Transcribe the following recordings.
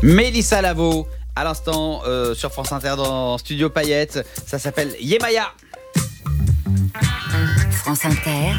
Mélissa Lavo, à l'instant sur France Inter dans Studio Payette. Ça s'appelle Yemaya. France Inter,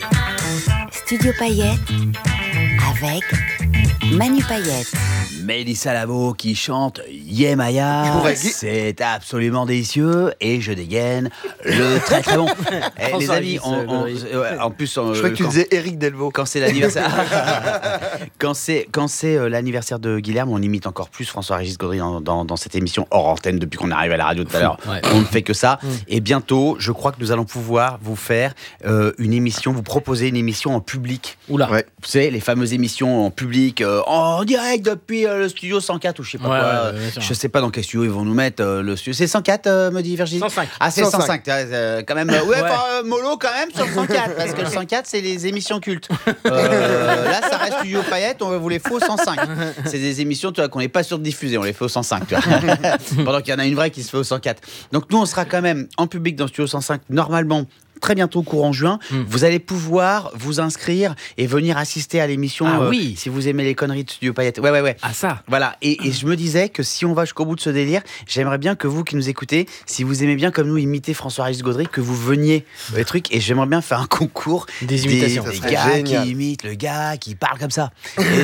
Studio Payette, avec Manu Payette. Mélissa Lavo qui chante Yemaya, c'est absolument délicieux et je dégaine le très très bon. Les amis, en plus, je crois que tu disais Eric Delvaux. Quand c'est l'anniversaire, quand c'est l'anniversaire de Guilherme, on imite encore plus François-Régis Gaudry dans cette émission hors antenne depuis qu'on arrive à la radio tout à l'heure. Ouais. On ne fait que ça. Et bientôt, je crois que nous allons pouvoir vous faire une émission, vous proposer une émission en public. Oula. Ouais. Vous savez, les fameuses émissions en public, en direct depuis le studio 104 ou je sais pas quoi. Je sais pas dans quel studio ils vont nous mettre le studio. C'est 104, me dit Virginie. 105. Ah, c'est 105. Quand même. Mollo quand même sur le 104 parce que le 104 c'est les émissions cultes. Là, ça reste Studio Payette. On vous les fait au 105. C'est des émissions, tu vois, qu'on n'est pas sûr de diffuser. On les fait au 105. Tu vois. Pendant qu'il y en a une vraie qui se fait au 104. Donc nous, on sera quand même en public dans Studio 105 normalement. Très bientôt, courant juin, vous allez pouvoir vous inscrire et venir assister à l'émission. Oui. Si vous aimez les conneries de Studio Payette. Ouais. Ah ça. Voilà. Et je me disais que si on va jusqu'au bout de ce délire, j'aimerais bien que vous qui nous écoutez, si vous aimez bien comme nous imiter François-Régis Gaudry, que vous veniez les trucs. Et j'aimerais bien faire un concours des imitations. Des gars qui imitent le gars qui parle comme ça.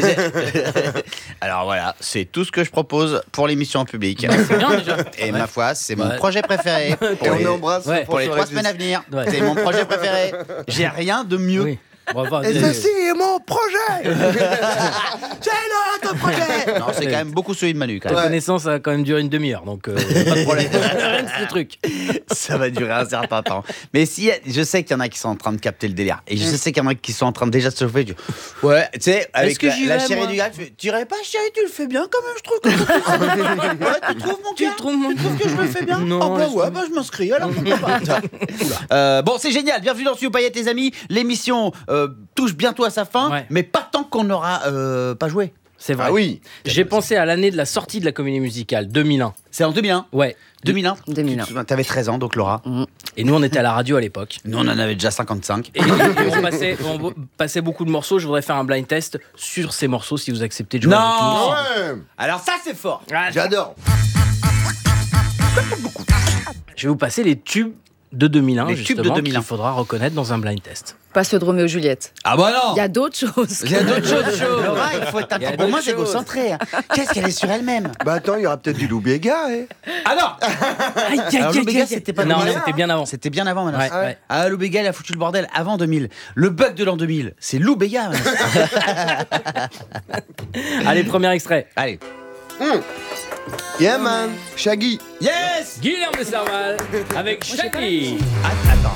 Alors voilà, c'est tout ce que je propose pour l'émission en public. C'est bien déjà. Et ma foi, c'est mon projet préféré. Et on embrasse pour les 3 semaines à venir. Ouais. C'est mon projet préféré. J'ai rien de mieux. Oui. Et ceci est mon projet. C'est notre projet. Non, c'est quand même beaucoup celui de Manu. La connaissance a quand même duré une demi-heure, donc pas de problème. Ce truc. Ça va durer un certain temps. Mais si, je sais qu'il y en a qui sont en train de capter le délire. Et je sais qu'il y en a qui sont en train de déjà se chauffer. Ouais, tu sais, avec la chérie du gars, tu irais pas, chérie, tu le fais bien quand même, je trouve. Tu trouves mon gars? Tu trouves que je le fais bien? Non. Je m'inscris. Alors, bon, c'est génial. Bienvenue dans Studio Payette, les amis. L'émission touche bientôt à sa fin, mais pas tant qu'on n'aura pas joué. C'est vrai. Ah oui. J'ai pensé à l'année de la sortie de la comédie musicale, 2001. C'est en 2001? Ouais. 2001. T'avais 13 ans, donc Laura. Et nous, on était à la radio à l'époque. Nous, on en avait déjà 55. Et on passait beaucoup de morceaux. Je voudrais faire un blind test sur ces morceaux, si vous acceptez de jouer avec nous. Ouais. Alors ça, c'est fort. J'adore. Je vais vous passer les tubes de 2001, les justement, tubes de 2001. qu'il faudra reconnaître dans un blind test. Pas ceux de Roméo et Juliette. Ah bah non. Il y a d'autres choses. Il y a d'autres choses. Laura, il faut être un petit peu moins égocentré. Qu'est-ce qu'elle est sur elle-même? Bah attends, il y aura peut-être du Lou Béga. Ah non. Alors Lou Béga, c'était pas non, 2000. c'était bien avant. C'était bien avant, maintenant. Ouais. Ah, Lou Béga, il a foutu le bordel avant 2000. Le bug de l'an 2000, c'est Lou Béga. Allez, premier extrait. Allez. Yeah man, Shaggy. Yes. Guilherme de Serval avec Shaggy. Attends.